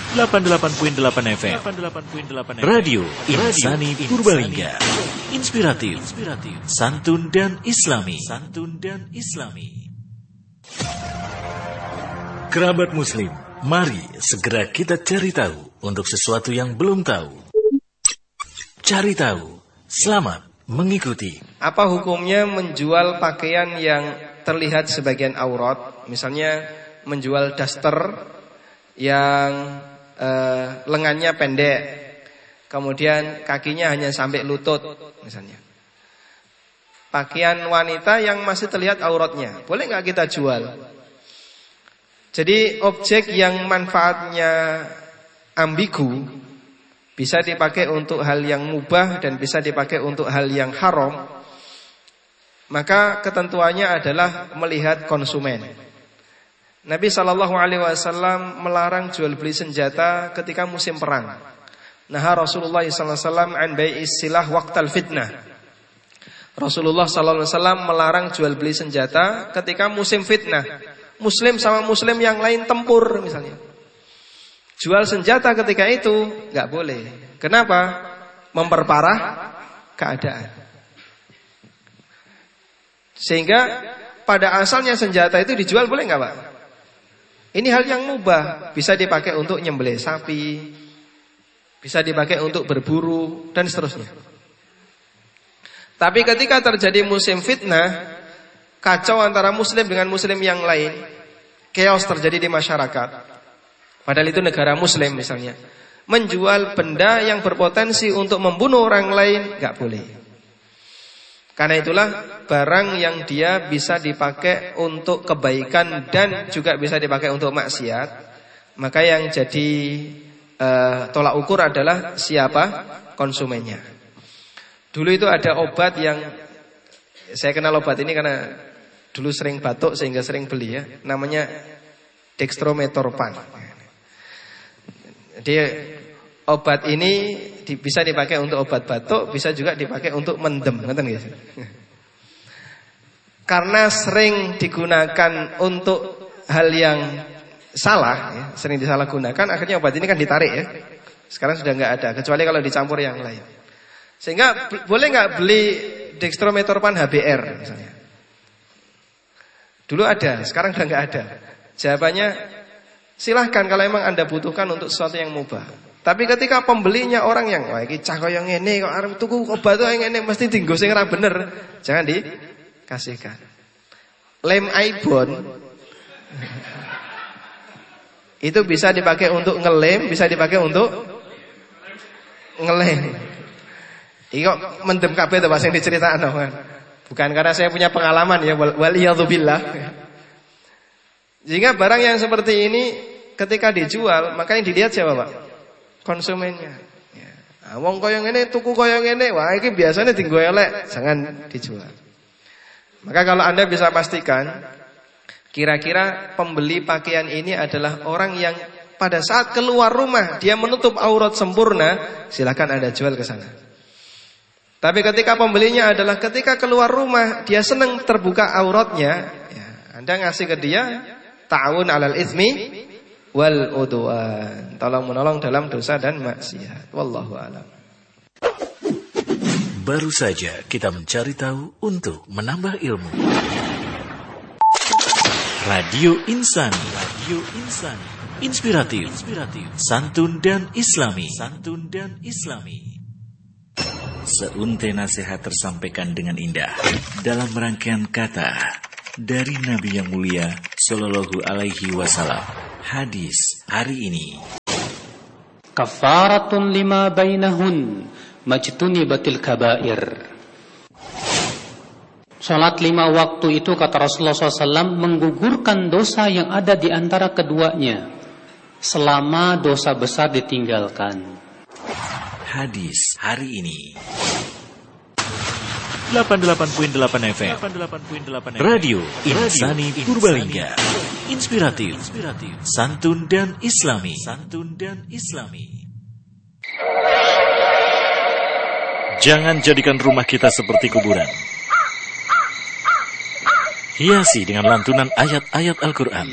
88.8 FM. Radio Insani Purbalingga. Inspiratif, santun dan Islami. Kerabat Muslim, mari segera kita cari tahu untuk sesuatu yang belum tahu. Cari tahu, selamat mengikuti. Apa hukumnya menjual pakaian yang terlihat sebagian aurat? Misalnya menjual daster yang lengannya pendek, kemudian kakinya hanya sampai lutut misalnya. Pakaian wanita yang masih terlihat auratnya, boleh nggak kita jual? Jadi objek yang manfaatnya ambigu, bisa dipakai untuk hal yang mubah dan bisa dipakai untuk hal yang haram, maka ketentuannya adalah melihat konsumen. Nabi SAW melarang jual beli senjata ketika musim perang. Nah, Rasulullah SAW an bai'is silah waqtal fitnah. Rasulullah SAW melarang jual beli senjata ketika musim fitnah. Muslim sama muslim yang lain tempur misalnya. Jual senjata ketika itu nggak boleh. Kenapa? Memperparah keadaan. Sehingga pada asalnya senjata itu dijual boleh nggak, Pak? Ini hal yang mubah, bisa dipakai untuk nyembelih sapi, bisa dipakai untuk berburu dan seterusnya. Tapi ketika terjadi musim fitnah, kacau antara muslim dengan muslim yang lain, chaos terjadi di masyarakat. Padahal itu negara muslim misalnya, menjual benda yang berpotensi untuk membunuh orang lain nggak boleh. Karena itulah barang yang dia bisa dipakai untuk kebaikan dan juga bisa dipakai untuk maksiat, maka yang jadi tolak ukur adalah siapa konsumennya. Dulu itu ada obat yang saya kenal obat ini karena dulu sering batuk sehingga sering beli ya, namanya dextrometorphan. Dia obat ini bisa dipakai untuk obat batuk, bisa juga dipakai untuk mendem, ngerti nggih? Karena sering digunakan untuk hal yang salah, ya, sering disalahgunakan, akhirnya obat ini kan ditarik ya. Sekarang sudah nggak ada, kecuali kalau dicampur yang lain. Sehingga boleh nggak beli dextrometorphan HBr misalnya? Dulu ada, sekarang sudah nggak ada. Jawabannya silahkan kalau memang Anda butuhkan untuk sesuatu yang mubah. Tapi ketika pembelinya orang yang wah iki cah koyo ngene kok arep tuku obat yang ngene mesti dienggo sing ora bener, jangan dikasihkan. Lem Aibon itu bisa dipakai untuk ngelem, bisa dipakai untuk ngelem. Iki kok mendem kabeh to Pak sing diceritakno kan. Bukan karena saya punya pengalaman ya, waliyadzubillah. Jika barang yang seperti ini ketika dijual, maka yang dilihat siapa, Pak? Konsumennya. Ya. Wong koyo ngene tuku koyo ngene, wah iki biasanya dienggo elek, jangan dijual. Maka kalau Anda bisa pastikan kira-kira pembeli pakaian ini adalah orang yang pada saat keluar rumah dia menutup aurat sempurna, silakan Anda jual ke sana. Tapi ketika pembelinya adalah ketika keluar rumah dia senang terbuka auratnya, ya, Anda ngasih ke dia ta'awun 'alal itsmi wal udwan, tolong menolong dalam dosa dan maksiat. Wallahu a'lam. Baru saja kita mencari tahu untuk menambah ilmu. Radio Insani, inspiratif, santun dan Islami. Seuntai nasihat tersampaikan dengan indah dalam rangkaian kata dari Nabi yang mulia Sallallahu Alaihi Wasallam. Hadis hari ini. Kafaratun lima bainahun majtunibatil kabair. Salat 5 waktu itu kata Rasulullah SAW menggugurkan dosa yang ada di antara keduanya selama dosa besar ditinggalkan. Hadis hari ini. 88.8 FM. Radio Insani Purbalingga. Inspiratif, santun dan Islami. Jangan jadikan rumah kita seperti kuburan. Hiasi dengan lantunan ayat-ayat Al-Quran.